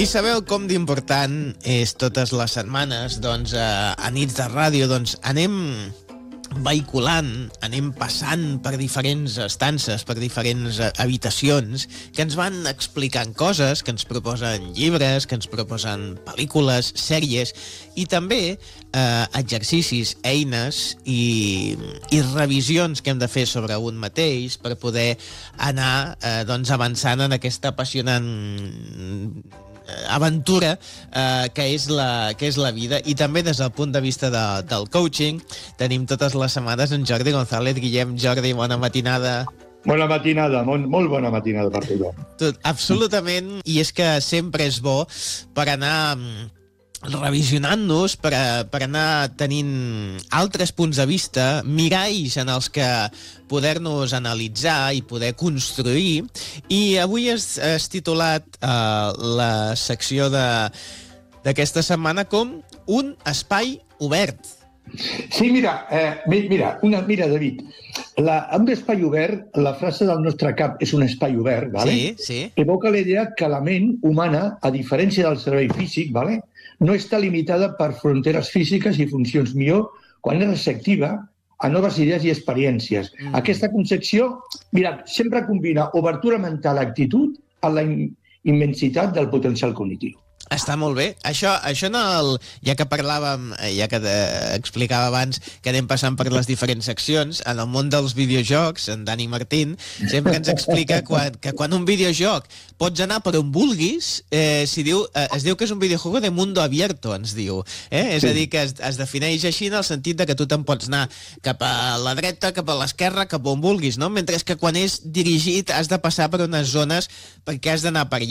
I sabeu com d'important és totes les setmanes, doncs, a nits de ràdio, doncs, anem vehiculant, anem passant per diferents estances, per diferents habitacions, que ens van explicant coses, que ens proposen llibres, que ens proposen pel·lícules, sèries, i també exercicis, eines i revisions que hem de fer sobre un mateix per poder anar doncs, avançant en aquesta apassionant aventura que és la vida. I també des del punt de vista del coaching tenim totes les setmanes en Jordi González. Guillem, Jordi, bona matinada. Bona matinada, molt bona matinada per tothom. Absolutament, i és que sempre és bo per anar revisionant-nos, per anar tenint altres punts de vista, miralls en els que poder-nos analitzar i poder construir. I avui has titulat la secció d'aquesta setmana com un espai obert. Sí, mira, David, un espai obert, la frase del nostre cap és un espai obert, ¿vale? Sí. Evoca la idea que la ment humana, a diferència del cervell físic, ¿vale?, no està limitada per fronteres físiques i funcions, millor quan és receptiva a noves idees i experiències. Aquesta concepció, mira, sempre combina obertura mental, actitud, amb la immensitat del potencial cognitiu. Està molt bé. Això ja que parlàvem, ja que explicava abans que anem passant per les diferents seccions, en el món dels videojocs, en Dani Martín sempre ens explica que quan un videojoc pots anar per on vulguis, es diu que és un videojuego de mundo abierto, ens diu. És a dir, que es defineix així en el sentit de que tu te'n pots anar cap a la dreta, cap a l'esquerra, cap on vulguis, no? Mentre que quan és dirigit has de passar per unes zones perquè has d'anar per allà.